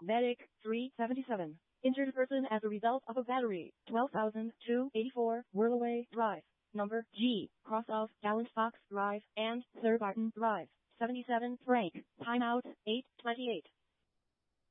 Medic 377. Injured person as a result of a battery. 12,284 Whirlaway Drive. Number G. Cross of Gallant Fox Drive and Sir Barton Drive. 77 Frank. Timeout 8:28.